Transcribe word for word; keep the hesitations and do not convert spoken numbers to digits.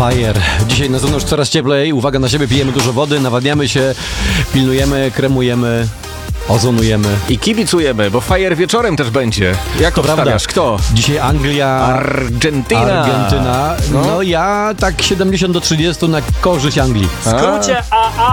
Fire. Dzisiaj na zewnątrz coraz cieplej. Uwaga na siebie, pijemy dużo wody, nawadniamy się, pilnujemy, kremujemy, ozonujemy. I kibicujemy, bo Fire wieczorem też będzie. Jak to wstawiasz? Kto? Dzisiaj Anglia, Argentyna. Argentyna. No, No. ja tak siedemdziesiąt do trzydziestu na korzyść Anglii. W skrócie A A.